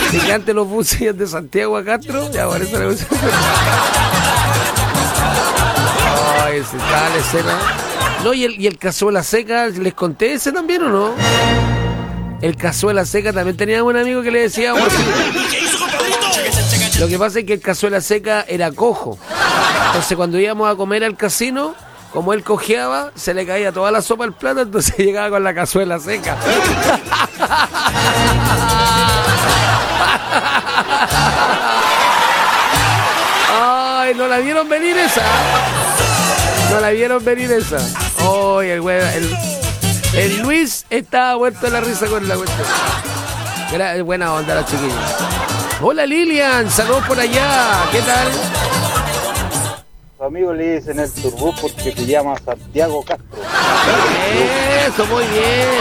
Y que antes los buses iban de Santiago a Castro, ya por eso le puse. Ay, se está la escena. No, y el Cazuela Seca, ¿les conté ese también o no? El Cazuela Seca también tenía un amigo que le decíamos así. Lo que pasa es que el Cazuela Seca era cojo. Entonces cuando íbamos a comer al casino, como él cojeaba, se le caía toda la sopa al plato, entonces llegaba con la cazuela seca. Ay, ¿no la vieron venir esa? ¿No la vieron venir esa? Ay, el Luis estaba vuelto de la risa con la cuestión. Era buena onda la chiquilla. Hola Lilian, saludos por allá. ¿Qué tal? Su amigo le dicen el turbú porque se llama Santiago Castro. Eso, muy bien.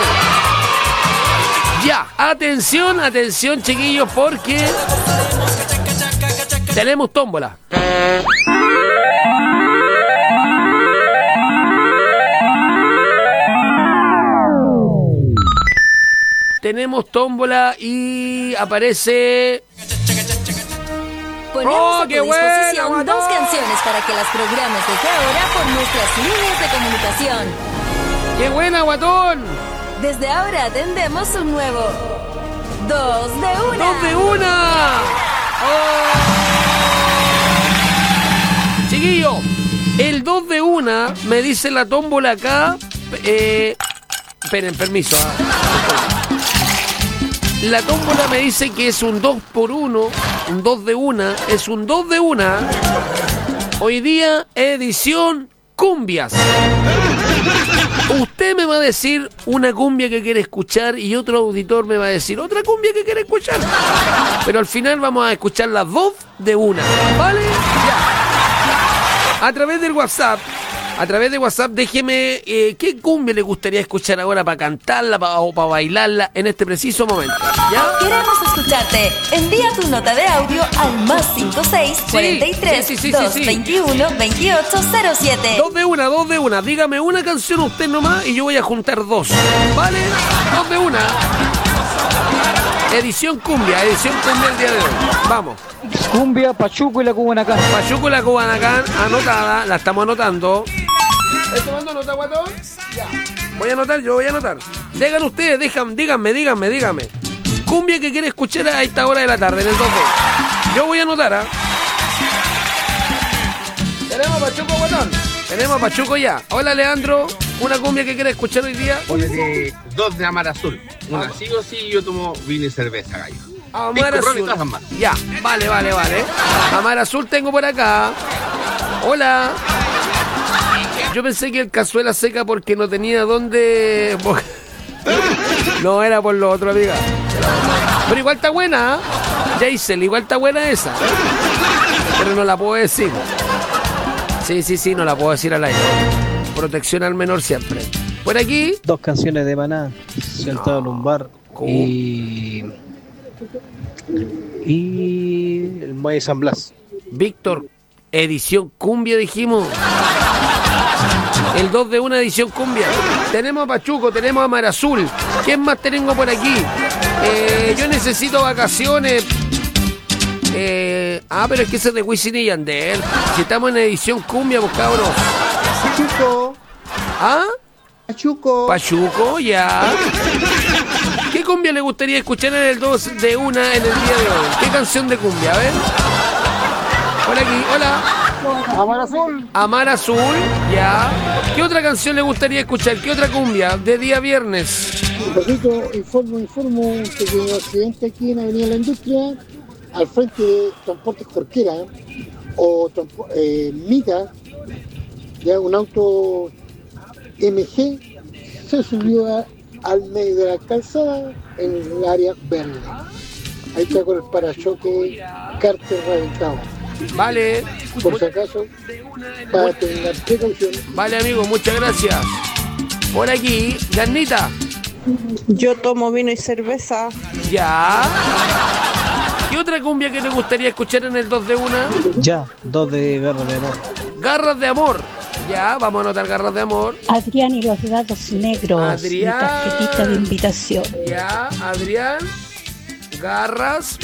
Ya, atención, atención chiquillos, porque tenemos tómbola. Tenemos tómbola y aparece... Ponemos a tu qué disposición bueno, dos canciones para que las programes desde ahora por nuestras líneas de comunicación. ¡Qué buena, guatón! Desde ahora atendemos un nuevo 2 de 1. ¡Dos de una! ¡Oh! Chiquillo, el 2 de una me dice la tómbola acá. Esperen, permiso. La tómbola me dice que es un 2 por 1, un 2 de una, es un 2 de una. Hoy día, edición cumbias. Usted me va a decir una cumbia que quiere escuchar y otro auditor me va a decir otra cumbia que quiere escuchar. Pero al final vamos a escuchar las dos de una, ¿vale? Ya. A través del WhatsApp. A través de WhatsApp, déjeme qué cumbia le gustaría escuchar ahora para cantarla o para bailarla en este preciso momento. ¿Ya? Queremos escucharte. Envía tu nota de audio al más 56 43 221 2807. Dos de una. Dígame una canción usted nomás y yo voy a juntar dos. ¿Vale? Dos de una. Edición cumbia el día de hoy. Vamos. Cumbia, Pachuco y la Cubanacán. Pachuco y la Cubanacán anotada, la estamos anotando. ¿Estás tomando nota, guatón? Ya. Yo voy a anotar. Digan ustedes, díganme. Cumbia que quiere escuchar a esta hora de la tarde, en el 2. Yo voy a anotar, ¿ah? Tenemos a Pachuco, guatón. Tenemos a Pachuco ya. Hola, Leandro. ¿Una cumbia que quiere escuchar hoy día? Ponete 2 de Amar Azul. Una sí o sí, yo tomo vino y cerveza, gallo. Amar Azul. Ya, vale. Amar Azul tengo por acá. Hola. Yo pensé que el Cazuela Seca porque no tenía dónde... No, era por lo otro, amiga. Pero igual está buena, ¿eh? Jaisel, igual está buena esa. Pero no la puedo decir. Sí, no la puedo decir al aire. Protección al menor siempre. Por aquí... Dos canciones de Maná, sentado en un bar. Y el Muelle San Blas. Víctor, edición cumbia dijimos. El 2 de una edición cumbia. Tenemos a Pachuco, tenemos a Mar Azul. ¿Quién más tengo por aquí? Yo necesito vacaciones. Pero es que ese es de Wisin y Yandel. Si estamos en edición cumbia, pues cabros. Pachuco. ¿Ah? Pachuco, ya. ¿Qué cumbia le gustaría escuchar en el 2 de una en el día de hoy? ¿Qué canción de cumbia? A ver. Por aquí, hola. Amar Azul, ya. ¿Qué otra canción le gustaría escuchar? ¿Qué otra cumbia? De día viernes. Repito, informo que hay un accidente aquí en Avenida La Industria, al frente de Transportes Corquera, o Mica, ya un auto MG se subió al medio de la calzada en el área verde. Ahí está con el parachoque cárter reventado. Vale. Por si acaso, para tener precaución. Vale, amigo, muchas gracias. Por aquí, Garnita. Yo tomo vino y cerveza. Ya. ¿Qué otra cumbia que te gustaría escuchar en el 2 de una? Ya, 2 de Garras de Amor. Garras de Amor. Ya, vamos a anotar Garras de Amor. Adrián y los dados negros. Adrián. Mi tarjetita de invitación. Ya, Adrián. Garras